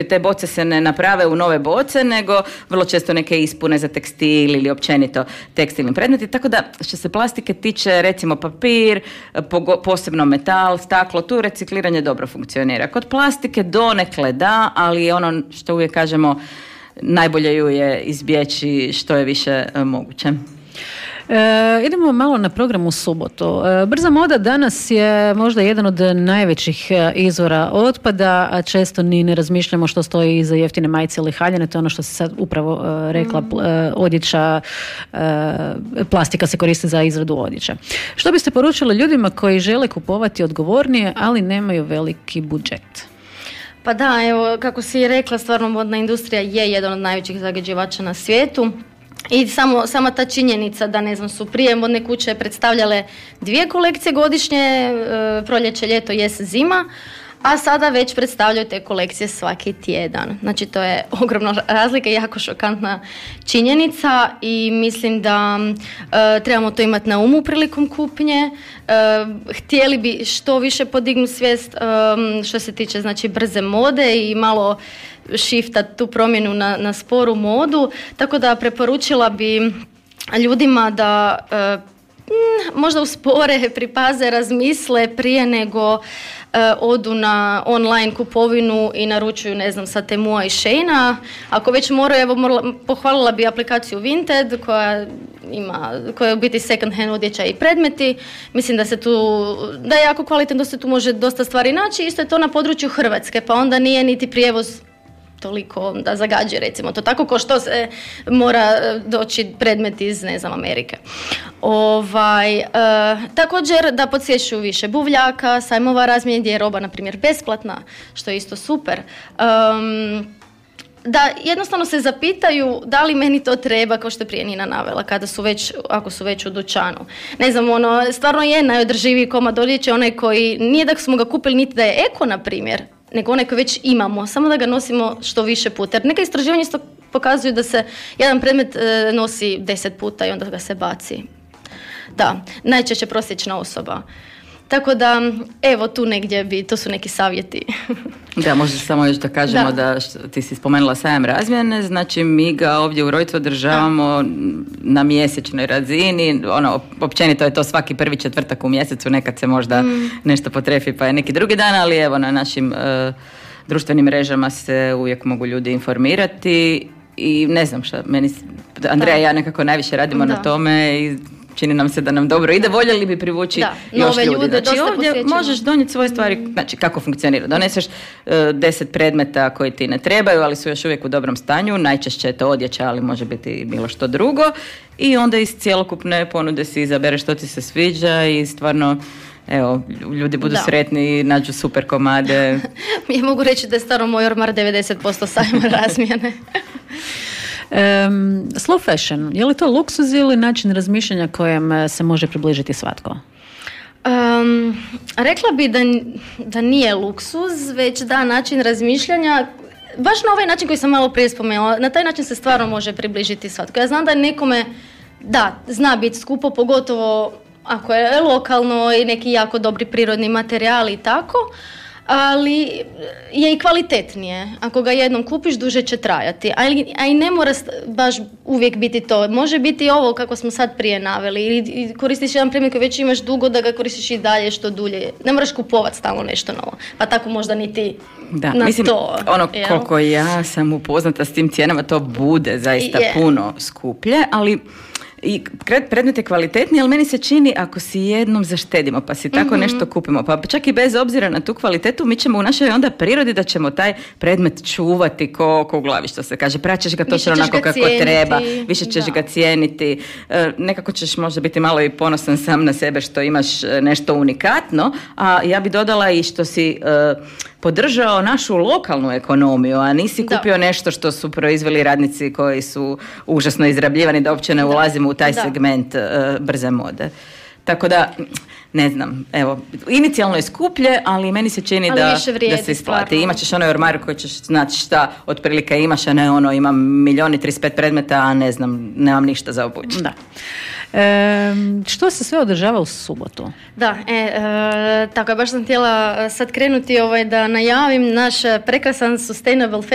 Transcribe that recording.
te boce se ne naprave u nove boce, nego vrlo često neke ispune za tekstil ili općenito tekstilni predmeti, tako da što se plastike tiče, recimo papir, posebno metal, staklo, tu recikliranje dobro funkcionira. Kod plastike donekle da, ali ono što uvijek kažemo, najbolje ju je izbjeći što je više moguće. Idemo malo na program u subotu. Brza moda danas je možda jedan od najvećih izvora otpada, a često ni ne razmišljamo što stoji iza jeftine majice ili haljine. To je ono što se sad upravo rekla, odjeća, plastika se koristi za izradu odjeća. Što biste poručili ljudima koji žele kupovati odgovornije, ali nemaju veliki budžet? Pa da, evo, kako si i rekla, stvarno modna industrija je jedan od najvećih zagađivača na svijetu. I sama ta činjenica da, ne znam, su prije modne kuće predstavljale 2 kolekcije godišnje, proljeće, ljeto, jesen, zima, a sada već predstavljaju te kolekcije svaki tjedan. Znači, to je ogromna razlika i jako šokantna činjenica i mislim da trebamo to imati na umu prilikom kupnje. Htjeli bi što više podignuti svijest što se tiče, znači, brze mode i malo shifta tu promjenu na sporu modu, tako da preporučila bi ljudima da možda uspore, pripaze, razmisle prije nego odu na online kupovinu i naručuju, ne znam, sa Temua i Sheina. Ako već moraju, evo, pohvalila bi aplikaciju Vinted koja je u biti second hand odjeća i predmeti. Mislim da je jako kvalitetno, da se tu može dosta stvari naći. Isto je to na području Hrvatske, pa onda nije niti prijevoz toliko da zagađuje, recimo to tako, ko što se mora doći predmet iz, ne znam, Amerike. Također da podsjećaju više buvljaka, sajmova razmjene gdje je roba, na primjer, besplatna, što je isto super. Da jednostavno se zapitaju da li meni to treba, kao što je prije Nina navela, ako su već u dućanu. Ne znam, stvarno je najodrživiji komad odjeće onaj koji nije da smo ga kupili niti da je eko, na primjer, nego onaj koji već imamo, samo da ga nosimo što više puta. Jer neka istraživanja isto pokazuju da se jedan predmet nosi 10 puta i onda ga se baci. Da, najčešće prosječna osoba. Tako da, evo, tu negdje to su neki savjeti. Da, možda samo još da kažemo da ti si spomenula sajam razmjene, znači mi ga ovdje u Rojcu održavamo na mjesečnoj razini, općenito je to svaki prvi četvrtak u mjesecu, nekad se možda nešto potrefi pa je neki drugi dan, ali evo na našim društvenim mrežama se uvijek mogu ljudi informirati i ne znam šta, Andreja i ja nekako najviše radimo na tome i čini nam se da nam dobro ide, voljeli bi privući još ljudi. Znači ovdje možeš donijeti svoje stvari, znači kako funkcionira. Doneseš 10 predmeta koji ti ne trebaju, ali su još uvijek u dobrom stanju, najčešće je to odjeća, ali može biti i bilo što drugo i onda iz cjelokupne ponude si izabereš što ti se sviđa i stvarno, evo, ljudi budu sretni i nađu super komade. Ja mogu reći da je stvarno moj ormar 90% sajma razmjene. Slow fashion, je li to luksuz ili način razmišljanja kojem se može približiti svatko? Rekla bi da nije luksuz, već da način razmišljanja, baš na ovaj način koji sam malo prije spomenula, na taj način se stvarno može približiti svatko. Ja znam da nekome, zna biti skupo, pogotovo ako je lokalno i neki jako dobri prirodni materijali i tako, ali je i kvalitetnije. Ako ga jednom kupiš, duže će trajati. A i ne mora baš uvijek biti to. Može biti ovo kako smo sad prije naveli. Ili koristiš jedan predmet koji već imaš dugo, da ga koristiš i dalje što dulje. Ne moraš kupovati stalno nešto novo. Pa tako možda ni ti to. Koliko ja sam upoznata s tim cijenama, to bude zaista puno skuplje, ali i predmet je kvalitetniji, ali meni se čini ako si jednom zaštedimo pa si tako nešto kupimo, pa čak i bez obzira na tu kvalitetu mi ćemo u našoj onda prirodi da ćemo taj predmet čuvati ko u glavi, što se kaže, praćeš ga točno onako kako treba, više ćeš ga cijeniti, nekako ćeš možda biti malo i ponosan sam na sebe što imaš nešto unikatno, a ja bi dodala i što si podržao našu lokalnu ekonomiju, a nisi kupio nešto što su proizveli radnici koji su užasno izrabljivani, da uopće ne ulazimo u taj segment brze mode. Tako da, ne znam, evo, inicijalno je skuplje, ali meni se čini da se isplati. Imaćeš onaj ormar koji ćeš znati šta otprilike imaš, a ne imam 1.035 predmeta, a ne znam, nemam ništa za obući. Da. Što se sve održava u subotu? Tako je, baš sam htjela sad krenuti da najavim naš prekrasan Sustainable